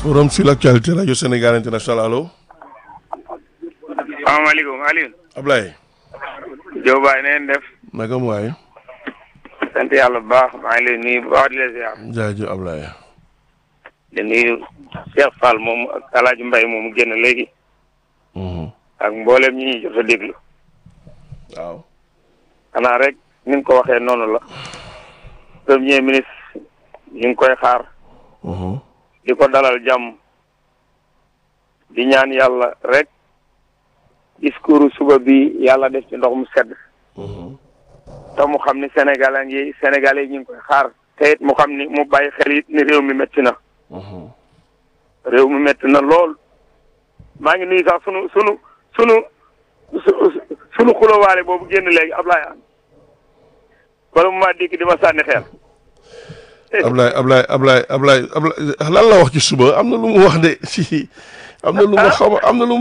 Forum sur l'actualité Radio Sénégal International allo. salaamaaleykum Aliou. Ablaye. Diop Baye na ngeen def. naka mu waay. sant yàlla bu baax maa ngi lay nuyu bu baax di la ziar. jaajëf Ablaye. di nuyu Cheikh Fall moom ak El Hadj Mbaye moomu génn léegi. ak mboolem ñi ñuy jot a déglu. waaw. xanaa rek ni nga ko waxee noonu la. premier ministre ñu ngi koy xaar. di ko dalal jàmm. di ñaan yàlla rek. discours suba bi yàlla def ci ndox mu sedd. te mu xam ni sénégalais yi ñu ngi koy xaar. te it mu xam ni mu bàyyi xel it ni réew mi métti na. réew mi métti na lool. maa ngi nuyu sax sunu xulowaale boobu génn léegi Ablaye an bala mu maa dikk di ma sànni xeel. Ablaye lan la wax ci suba am na lu mu wax de si am na lu ma xaw ma am na lu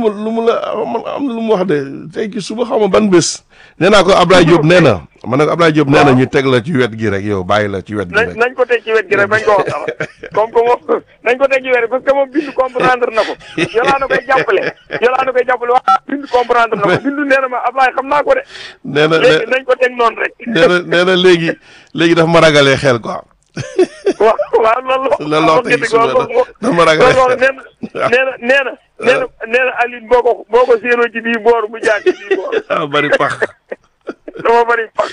mu wax de tey ci suba xaw ma ban bés. nee naa ko Ablaye Diop nee na ma ne ko Ablaye Diop nee na ñu teg la ci wet gi rek yow bàyyi la ci wet gi rek. nañ ko teg ci wet gi rek bañ ko wax dara comme que moom nañ ko teg ci wet parce que moom bindu comprendre na ko yolaa na koy jàppale wax bindu comprendre na ko bindu nee na ma Ablaye xam naa ko de. nee na léegi nañ ko teg noonu rek. nee na léegi dafa ma ragalee xel quoi. waaw loolu la tey suba dafa ma ragalee xel nee na Aline boo ko séenoo ci bii boor bu jàng ci bii boor. ah bari pax. dama bari pax.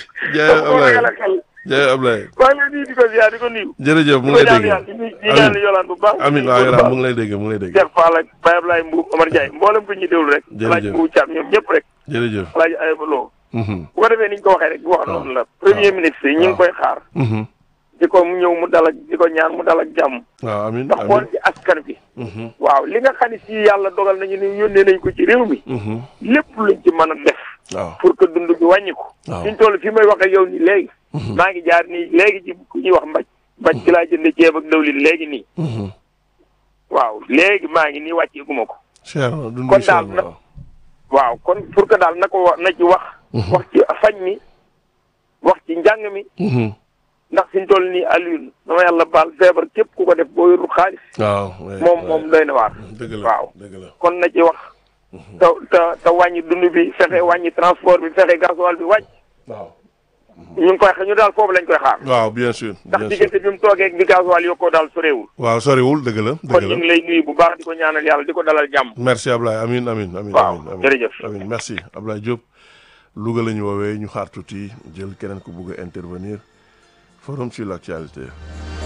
jaay Ablaye. maa ngi lay nuyu di ko ziar di ko nuyu. jërëjëf mu ngi lay dégg di ñaan yolaan bu baax. amiin waaw mu ngi lay dégg mu ngi lay dégg. Cheikh Fall ak Baye Ablaye Mbour Omar Ndiaye mboolem ko ñuy déglu rek. jërëjëf Alaaji Mbour Thiam ñoom ñëpp rek. jërëjëf Alaaji Ayba Lo. bu ko defee ni ñu ko waxee rek bu wax noonu la. premier ministre yi ñu ngi koy xaar. di ko mu ñëw mu dal ak di ko ñaan mu dal ak jàmm. waaw amiin ndax xool ci askan bi. waaw li nga xam ne si yàlla dogal nañu ni yónnee nañ ko ci réew mi. lépp luñ ci mën a def. waaw pour que dund bi wàññi ko. waaw fi ñu toll fi may wax ak yow nii léegi. maa ngi jaar nii léegi ci ku ñuy wax mbaj ci laa jënd ceeb ak dawlin léegi nii. waaw léegi maa ngi nii wàcceeguma ko. cher na dund kon daal na waaw kon pour que daal na ko na ci wax. wax ci fañ mi wax ci njàng mi. ndax fi ñu toll nii Alioune dama yàlla baal feebar képp ku ko def boo yorul xaalis. waaw moom doy na waar. dëgg la waaw dëgg la kon na ci wax. te wàññi dund bi fexe wàññi transport bi fexe gasoil bi wàcc. waaw. ñu ngi koy ñu daal foofu lañ koy xaar. waaw bien sûr. ndax diggante bi mu toogee ak bi gasoil yokkoo daal soreewul. waaw soriwul dëgg la dëgg kon la ñu ngi lay nuyu bu baax di ko ñaanal yàlla di ko dalal jàmm. merci Ablaye amiin waaw jërëjëf amiin merci Ablaye Diop. Louga la ñu woowee ñu xaar tuuti jël keneen ku bugg a intervenir forum sur l'actualité.